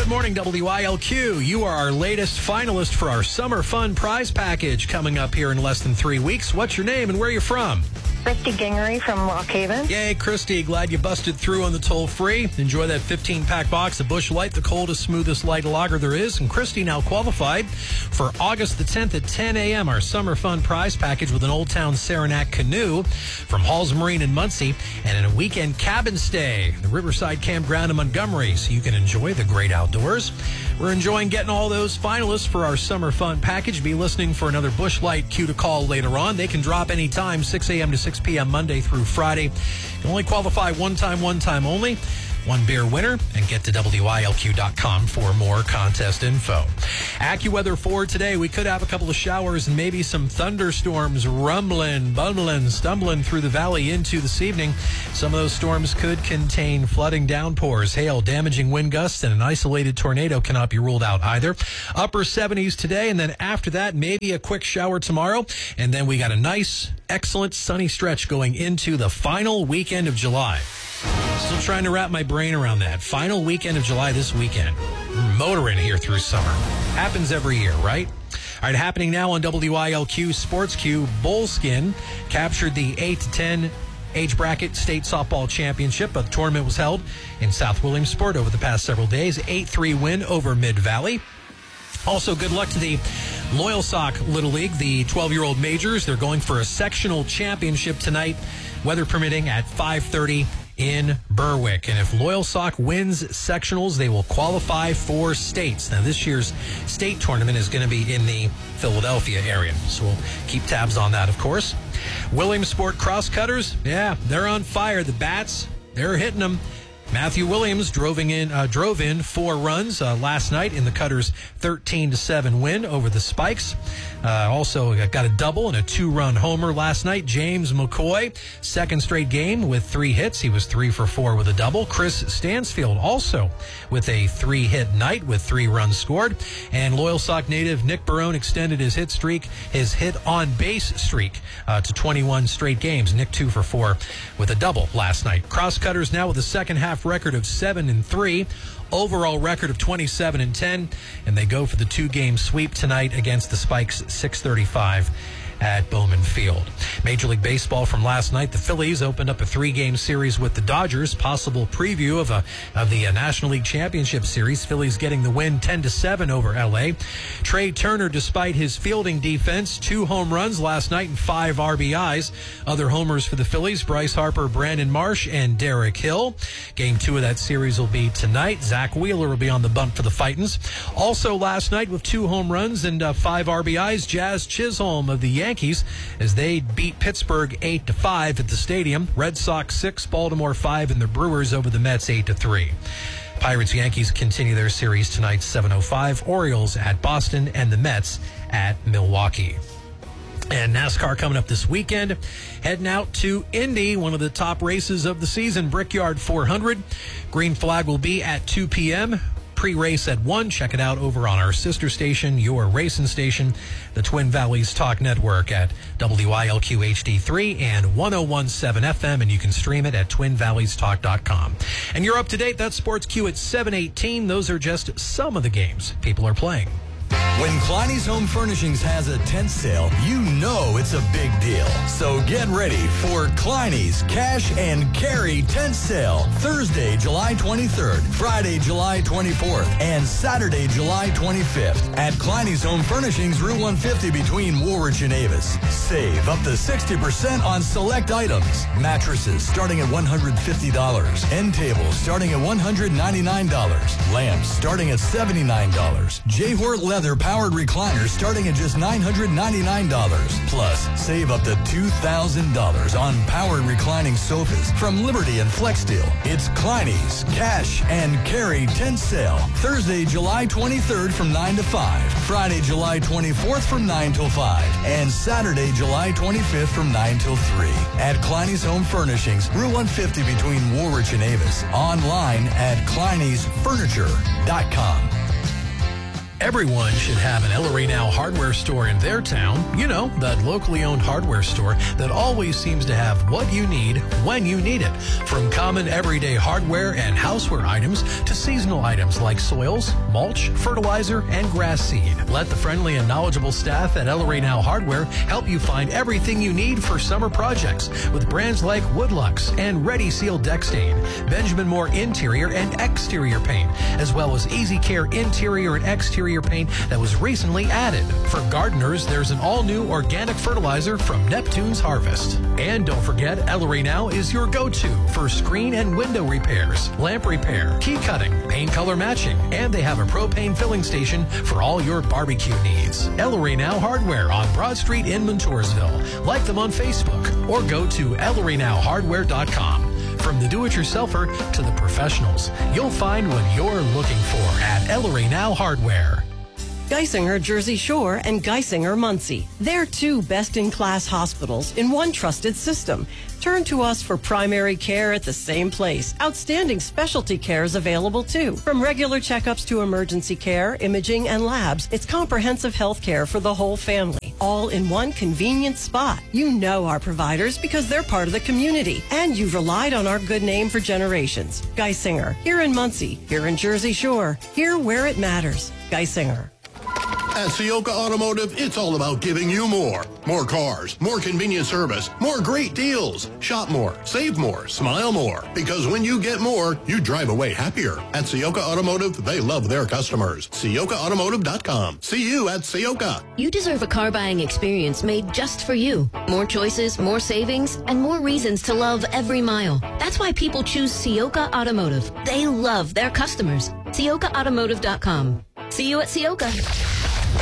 Good morning, WILQ. You are our latest finalist for our Summer Fun prize package coming up here in less than 3 weeks. What's your name and where are you from? Christy Gingery from Lock Haven. Yay, Christy. Glad you busted through on the toll-free. Enjoy that 15-pack box of Busch Light, the coldest, smoothest light lager there is. And Christy now qualified for August the 10th at 10 a.m., our Summer Fun prize package with an Old Town Saranac canoe from Halls Marine in Muncie and a weekend cabin stay at the Riverside Campground in Montgomery so you can enjoy the great outdoors. We're enjoying getting all those finalists for our Summer Fun package. Be listening for another Busch Light cue to call later on. They can drop anytime, 6 a.m. to 6 p.m. Monday through Friday. You can only qualify one time only. One beer winner, and get to WILQ.com for more contest info. AccuWeather for today. We could have a couple of showers and maybe some thunderstorms rumbling, bumbling, stumbling through the valley into this evening. Some of those storms could contain flooding downpours, hail, damaging wind gusts, and an isolated tornado cannot be ruled out either. Upper 70s today, and then after that, maybe a quick shower tomorrow. And then we got a nice, excellent sunny stretch going into the final weekend of July. Still trying to wrap my brain around that. Final weekend of July this weekend. We're motoring here through summer. Happens every year, right? All right, happening now on WILQ Sports Q. Bullskin captured the 8-10 age bracket state softball championship. The tournament was held in South Williamsport over the past several days. 8-3 win over Mid-Valley. Also, good luck to the Loyalsock Little League, the 12-year-old majors. They're going for a sectional championship tonight, weather permitting, at 5:30 in Berwick. And if Loyalsock wins sectionals, they will qualify for states. Now, this year's state tournament is going to be in the Philadelphia area, so we'll keep tabs on that, of course. Williamsport Crosscutters, yeah, they're on fire. The Bats, they're hitting them. Matthew Williams drove in 4 runs last night in the Cutters' 13-7 win over the Spikes. Also got a double and a 2-run homer last night. James McCoy, second straight game with 3 hits. He was 3 for 4 with a double. Chris Stansfield also with a 3-hit night with 3 runs scored. And Loyalsock native Nick Barone extended his hit on base streak to 21 straight games. Nick 2 for 4 with a double last night. Crosscutters now with a second half record of 7-3, overall record of 27-10, and they go for the 2-game sweep tonight against the Spikes, 6:35 at Bowman Field. Major League Baseball from last night. The Phillies opened up a 3-game series with the Dodgers. Possible preview of the National League Championship Series. Phillies getting the win 10-7 over LA. Trey Turner, despite his fielding defense, 2 home runs last night and 5 RBIs. Other homers for the Phillies: Bryce Harper, Brandon Marsh, and Derek Hill. Game 2 of that series will be tonight. Zach Wheeler will be on the bump for the Fightins. Also last night with 2 home runs and 5 RBIs, Jazz Chisholm of the Yankees as they beat Pittsburgh 8-5 at the stadium. Red Sox 6, Baltimore 5, and the Brewers over the Mets 8-3. Pirates-Yankees continue their series tonight, 7:05. Orioles at Boston and the Mets at Milwaukee. And NASCAR coming up this weekend. Heading out to Indy, one of the top races of the season, Brickyard 400. Green flag will be at 2 p.m. Pre-race at 1. Check it out over on our sister station, your racing station, the Twin Valleys Talk Network at WILQ HD3 and 101.7 FM, and you can stream it at twinvalleystalk.com. And you're up to date. That's Sports Q at 7:18. Those are just some of the games people are playing. When Kleiny's Home Furnishings has a tent sale, you know it's a big deal. So get ready for Kleiny's Cash and Carry Tent Sale. Thursday, July 23rd, Friday, July 24th, and Saturday, July 25th. At Kleiny's Home Furnishings, Route 150 between Woolwich and Avis. Save up to 60% on select items. Mattresses starting at $150. End tables starting at $199. Lamps starting at $79. J-Hort Leather powered recliners starting at just $999. Plus, save up to $2,000 on powered reclining sofas from Liberty and FlexSteel. It's Kleiny's Cash and Carry Tent Sale. Thursday, July 23rd from 9 to 5. Friday, July 24th from 9 till 5. And Saturday, July 25th from 9 till 3. At Kleiny's Home Furnishings, Route 150 between Woolwich and Avis. Online at Kleiny'sFurniture.com. Everyone should have an El Rey Now hardware store in their town. You know, that locally owned hardware store that always seems to have what you need when you need it. From common everyday hardware and houseware items to seasonal items like soils, mulch, fertilizer, and grass seed. Let the friendly and knowledgeable staff at El Rey Now Hardware help you find everything you need for summer projects with brands like Woodlux and Ready Seal Deck Stain, Benjamin Moore interior and exterior paint, as well as Easy Care interior and exterior paint that was recently added. For gardeners, there's an all-new organic fertilizer from Neptune's Harvest. And don't forget, El Rey Now is your go-to for screen and window repairs, lamp repair, key cutting, paint color matching, and they have a propane filling station for all your barbecue needs. El Rey Now Hardware on Broad Street in Montoursville. Like them on Facebook or go to elreynowhardware.com. From the do-it-yourselfer to the professionals, you'll find what you're looking for at El Rey Now Hardware. Geisinger Jersey Shore and Geisinger Muncie. They're two best-in-class hospitals in one trusted system. Turn to us for primary care at the same place. Outstanding specialty care is available too. From regular checkups to emergency care, imaging, and labs, it's comprehensive health care for the whole family. All in one convenient spot. You know our providers because they're part of the community, and you've relied on our good name for generations. Geisinger, here in Muncie, here in Jersey Shore, here where it matters. Geisinger. At Ciocca Automotive, it's all about giving you more. More cars, more convenient service, more great deals. Shop more, save more, smile more. Because when you get more, you drive away happier. At Ciocca Automotive, they love their customers. CioccaAutomotive.com. See you at Ciocca. You deserve a car buying experience made just for you. More choices, more savings, and more reasons to love every mile. That's why people choose Ciocca Automotive. They love their customers. CioccaAutomotive.com. See you at Ciocca.